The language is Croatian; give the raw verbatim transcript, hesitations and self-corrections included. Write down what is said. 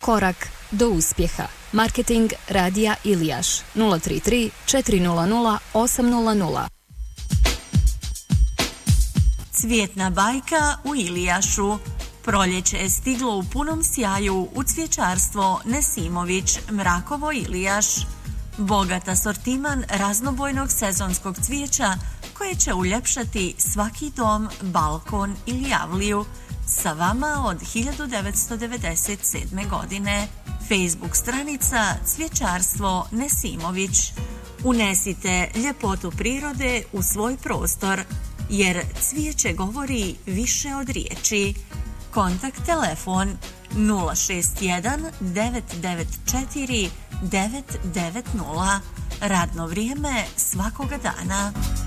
Korak do uspjeha. Marketing Radija Ilijaš nula tri tri četiri nula nula osam nula nula. Cvjetna bajka u Ilijašu. Proljeće je stiglo u punom sjaju u cvjećarstvo Nesimović, Mrakovo, Ilijaš. Bogat asortiman raznobojnog sezonskog cvijeća koje će uljepšati svaki dom, balkon ili javliju. Sa vama od hiljadu devetsto devedeset sedme. godine. Facebook stranica Cvjećarstvo Nesimović. Unesite ljepotu prirode u svoj prostor, jer cvijeće govori više od riječi. Kontakt telefon nula šest jedan devet devet četiri devet devet nula. Radno vrijeme svakoga dana.